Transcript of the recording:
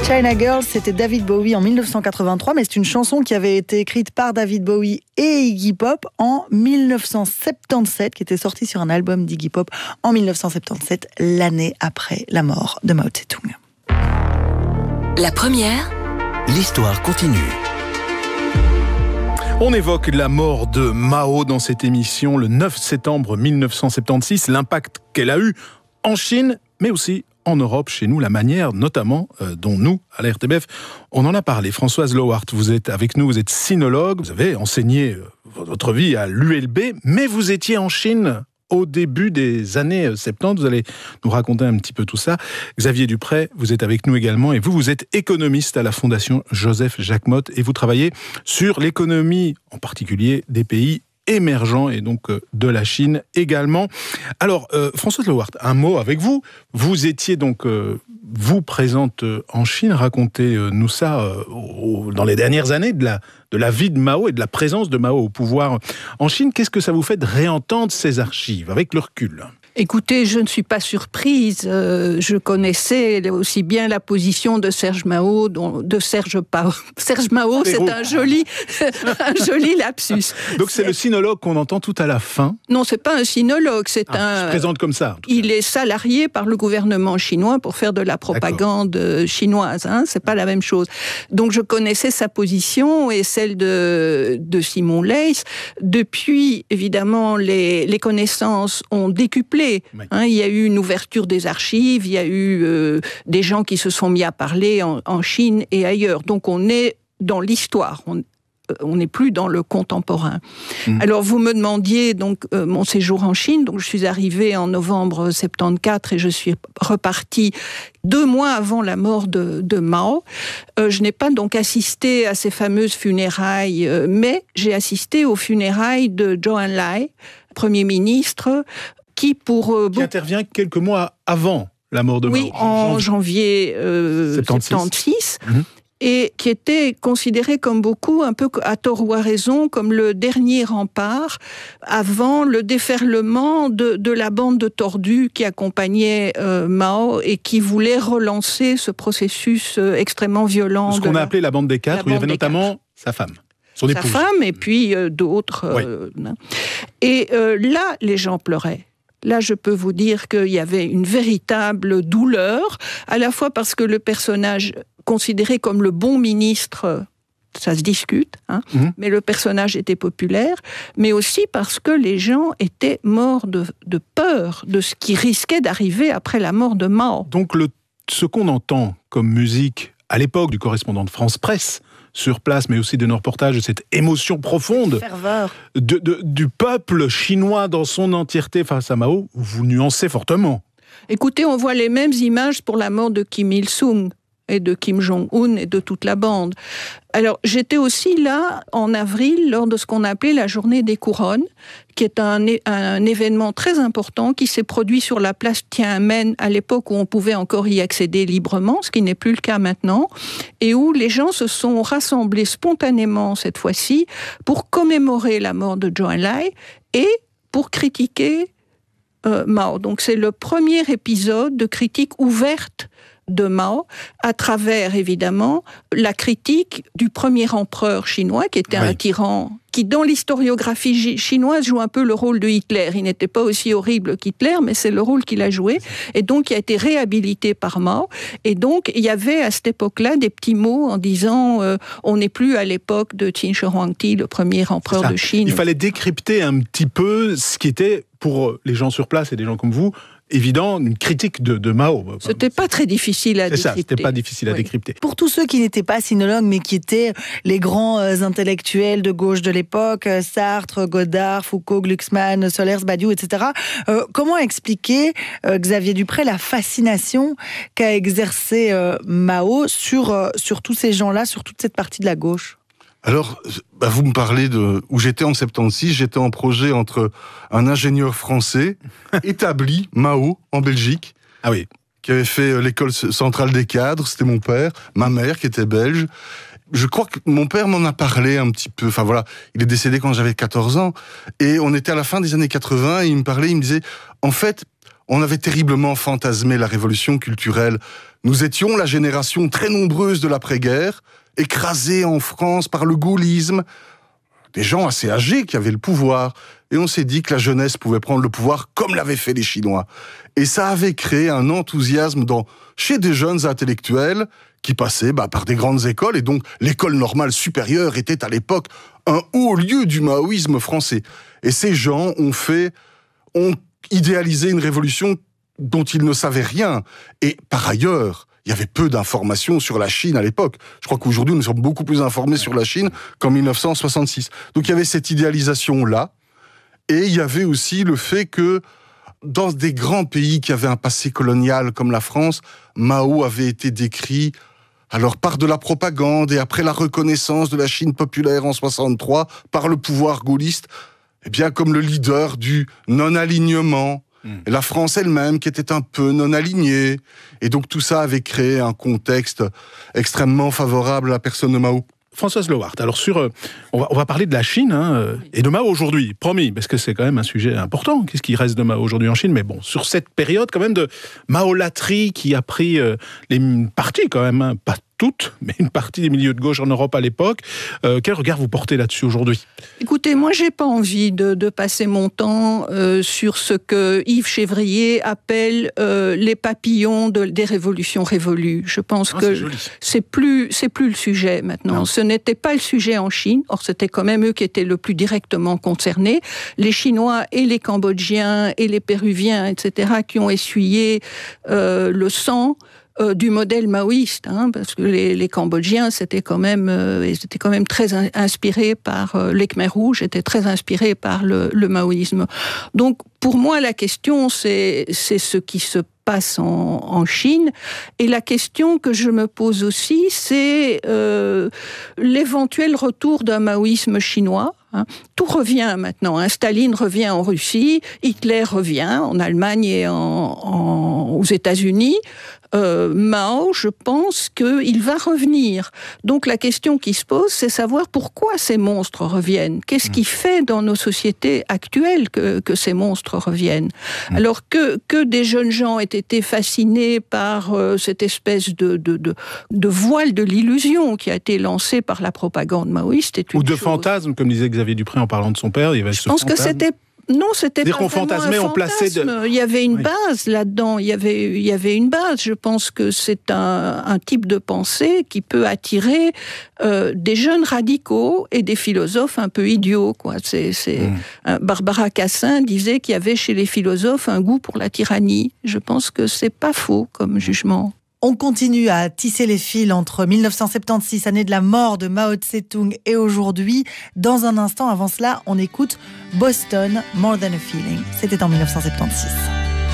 China Girl, c'était David Bowie en 1983, mais c'est une chanson qui avait été écrite par David Bowie et Iggy Pop en 1977, qui était sortie sur un album d'Iggy Pop en 1977, l'année après la mort de Mao Tse-tung. La première, l'histoire continue. On évoque la mort de Mao dans cette émission le 9 septembre 1976, l'impact qu'elle a eu en Chine, mais aussi en Europe, chez nous, la manière notamment dont nous, à la RTBF, on en a parlé. Françoise Lowart, vous êtes avec nous, vous êtes sinologue, vous avez enseigné votre vie à l'ULB, mais vous étiez en Chine au début des années 70. Vous allez nous raconter un petit peu tout ça. Xavier Dupré, vous êtes avec nous également, et vous êtes économiste à la Fondation Joseph-Jacques-Motte, et vous travaillez sur l'économie, en particulier des pays émergents, et donc de la Chine également. Alors, Françoise Lowart, un mot avec vous. Vous étiez donc, vous présente en Chine. Racontez-nous ça dans les dernières années de la vie de Mao et de la présence de Mao au pouvoir en Chine. Qu'est-ce que ça vous fait de réentendre ces archives avec le recul ? Écoutez, je ne suis pas surprise. Je connaissais aussi bien la position de Serge Mao, Serge Mao, c'est un joli lapsus. Donc c'est le sinologue qu'on entend tout à la fin. Non, c'est pas un sinologue, Il se présente comme ça. Il est salarié par le gouvernement chinois pour faire de la propagande chinoise. C'est pas la même chose. Donc je connaissais sa position et celle de Simon Leys. Depuis, évidemment, les connaissances ont décuplé. Oui. Il y a eu une ouverture des archives, il y a eu des gens qui se sont mis à parler en Chine et ailleurs. Donc on est dans l'histoire, on n'est plus dans le contemporain. Alors vous me demandiez donc mon séjour en Chine. Donc je suis arrivée en novembre 74 et je suis repartie 2 mois avant la mort de Mao. Je n'ai pas donc assisté à ces fameuses funérailles, mais j'ai assisté aux funérailles de Zhou Enlai, Premier ministre, qui intervient quelques mois avant la mort de Mao. Oui, en janvier 76. Et qui était considéré comme beaucoup, un peu à tort ou à raison, comme le dernier rempart avant le déferlement de la bande de tordus qui accompagnait Mao et qui voulait relancer ce processus extrêmement violent. Ce qu'on a appelé la bande des quatre, où il y avait notamment sa femme. Sa femme et puis d'autres. Et là, les gens pleuraient. Là, je peux vous dire qu'il y avait une véritable douleur, à la fois parce que le personnage considéré comme le bon ministre, ça se discute, mais le personnage était populaire, mais aussi parce que les gens étaient morts de peur de ce qui risquait d'arriver après la mort de Mao. Donc ce qu'on entend comme musique à l'époque du correspondant de France Presse, sur place, mais aussi de nos reportages, de cette émotion profonde du peuple chinois dans son entièreté face à Mao, vous nuancez fortement. Écoutez, on voit les mêmes images pour la mort de Kim Il-sung et de Kim Jong-un et de toute la bande. Alors, j'étais aussi là en avril lors de ce qu'on appelait la Journée des Couronnes, qui est un événement très important qui s'est produit sur la place Tiananmen à l'époque où on pouvait encore y accéder librement, ce qui n'est plus le cas maintenant, et où les gens se sont rassemblés spontanément cette fois-ci pour commémorer la mort de Zhou Enlai et pour critiquer Mao. Donc c'est le premier épisode de critique ouverte de Mao, à travers, évidemment, la critique du premier empereur chinois, qui était un tyran, qui, dans l'historiographie chinoise, joue un peu le rôle de Hitler. Il n'était pas aussi horrible qu'Hitler, mais c'est le rôle qu'il a joué, et donc il a été réhabilité par Mao. Et donc, il y avait à cette époque-là des petits mots en disant on n'est plus à l'époque de Qin Shi Huangdi, le premier empereur de Chine. Il fallait décrypter un petit peu ce qui était, pour les gens sur place et des gens comme vous, évident, une critique de Mao. C'était pas très difficile à décrypter. C'était pas difficile à décrypter. Pour tous ceux qui n'étaient pas sinologues, mais qui étaient les grands intellectuels de gauche de l'époque, Sartre, Godard, Foucault, Glucksmann, Solers, Badiou, etc., comment expliquer, Xavier Dupré, la fascination qu'a exercée Mao sur tous ces gens-là, sur toute cette partie de la gauche ? Alors, vous me parlez de où j'étais en 76, j'étais en projet entre un ingénieur français établi, Mao, en Belgique, qui avait fait l'école centrale des cadres, c'était mon père, ma mère qui était belge. Je crois que mon père m'en a parlé un petit peu, il est décédé quand j'avais 14 ans, et on était à la fin des années 80, et il me parlait, il me disait, en fait, on avait terriblement fantasmé la révolution culturelle. Nous étions la génération très nombreuse de l'après-guerre, écrasée en France par le gaullisme, des gens assez âgés qui avaient le pouvoir. Et on s'est dit que la jeunesse pouvait prendre le pouvoir comme l'avaient fait les Chinois. Et ça avait créé un enthousiasme chez des jeunes intellectuels qui passaient par des grandes écoles. Et donc, l'école normale supérieure était à l'époque un haut lieu du maoïsme français. Et ces gens ont idéalisé une révolution dont ils ne savaient rien. Et par ailleurs, il y avait peu d'informations sur la Chine à l'époque. Je crois qu'aujourd'hui, nous sommes beaucoup plus informés sur la Chine qu'en 1966. Donc il y avait cette idéalisation-là. Et il y avait aussi le fait que dans des grands pays qui avaient un passé colonial comme la France, Mao avait été décrit alors par de la propagande et après la reconnaissance de la Chine populaire en 63 par le pouvoir gaulliste, comme le leader du non-alignement. Et la France elle-même qui était un peu non-alignée. Et donc tout ça avait créé un contexte extrêmement favorable à la personne de Mao. Françoise Lewart, alors on va parler de la Chine et de Mao aujourd'hui, promis, parce que c'est quand même un sujet important. Qu'est-ce qui reste de Mao aujourd'hui en Chine? Mais bon, sur cette période quand même de maolatrie qui a pris les parties quand même, pas toutes, mais une partie des milieux de gauche en Europe à l'époque. Quel regard vous portez là-dessus aujourd'hui? Écoutez, moi, j'ai pas envie de passer mon temps sur ce que Yves Chevrier appelle les papillons des révolutions révolues. Je pense que c'est plus le sujet maintenant. Non. Ce n'était pas le sujet en Chine. Or, c'était quand même eux qui étaient le plus directement concernés. Les Chinois et les Cambodgiens et les Péruviens, etc., qui ont essuyé le sang du modèle maoïste, parce que les Cambodgiens c'était quand même très inspirés par les Khmers rouges, étaient très inspirés par le maoïsme. Donc pour moi la question c'est ce qui se passe en Chine, et la question que je me pose aussi c'est l'éventuel retour d'un maoïsme chinois. Tout revient maintenant. Staline revient en Russie, Hitler revient en Allemagne et aux États-Unis. Mao, je pense qu'il va revenir. Donc la question qui se pose, c'est savoir pourquoi ces monstres reviennent. Qu'est-ce qui fait dans nos sociétés actuelles que ces monstres reviennent? Alors que des jeunes gens aient été fascinés par cette espèce de voile de l'illusion qui a été lancé par la propagande maoïste. Ou de fantasme, comme disait Xavier Dupré en parlant de son père. Je pense que c'était non, c'était pas vraiment un fantasme. Il y avait une base là-dedans. Il y avait une base. Je pense que c'est un type de pensée qui peut attirer des jeunes radicaux et des philosophes un peu idiots, quoi. Barbara Cassin disait qu'il y avait chez les philosophes un goût pour la tyrannie. Je pense que c'est pas faux comme jugement. On continue à tisser les fils entre 1976, année de la mort de Mao Tse-tung, et aujourd'hui. Dans un instant, avant cela, on écoute Boston, More Than a Feeling. C'était en 1976.